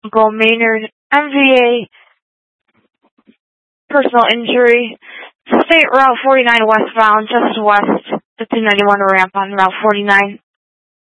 Uncle Maynard, MVA, personal injury, State Route 49 westbound, just west, the 291 ramp on Route 49.